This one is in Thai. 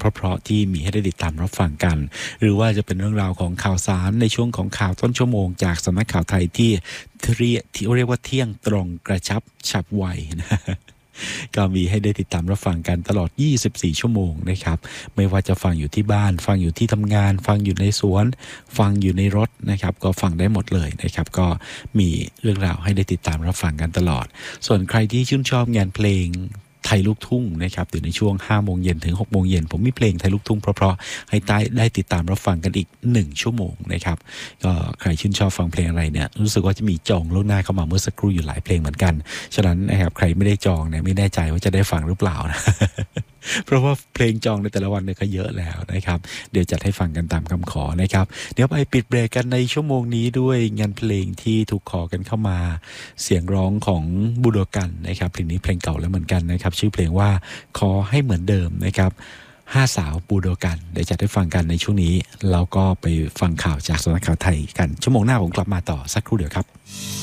เพราะๆที่มีให้ได้ติดตามรับฟังกันหรือว่าจะเป็นเรื่องราวของข่าวสารในช่วงของข่าวต้นชั่วโมงจากสำนักข่าวไทยที่เรียกว่าเที่ยงตรงกระชับฉับไวนะก็มีให้ได้ติดตามรับฟังกันตลอด24ชั่วโมงนะครับไม่ว่าจะฟังอยู่ที่บ้านฟังอยู่ที่ทำงานฟังอยู่ในสวนฟังอยู่ในรถนะครับก็ฟังได้หมดเลยนะครับก็มีเรื่องราวให้ได้ติดตามรับฟังกันตลอดส่วนใครที่ชื่นชอบงานเพลงไทยลูกทุ่งนะครับเดี๋ยวในช่วง 5 โมงเย็นถึง 6 โมงเย็นผมมีเพลงไทยลูกทุ่งเพราะๆให้ได้ติดตามรับฟังกันอีก1ชั่วโมงนะครับก็ใครชื่นชอบฟังเพลงอะไรเนี่ยรู้สึกว่าจะมีจองล่วงหน้าเข้ามาเมื่อสักครู่อยู่หลายเพลงเหมือนกันฉะนั้นนะครับใครไม่ได้จองเนี่ยไม่แน่ใจว่าจะได้ฟังหรือเปล่านะ เพราะว่าเพลงจองในแต่ละวันเนี่ยก็เยอะแล้วนะครับเดี๋ยวจัดให้ฟังกันตามคำขอนะครับเดี๋ยวไปปิดเบรกกันในชั่วโมงนี้ด้วยงานเพลงที่ถูกขอกันเข้ามาเสียงร้องของบูโดกันนะครับเพลงนี้เพลงเก่าแล้วเหมือนกันนะครับชื่อเพลงว่าขอให้เหมือนเดิมนะครับ5สาวบูโดกันเดี๋ยวจัดให้ฟังกันในช่วงนี้แล้วก็ไปฟังข่าวจากสำนักข่าวไทยกันชั่วโมงหน้าผมกลับมาต่อสักครู่เดียวครับ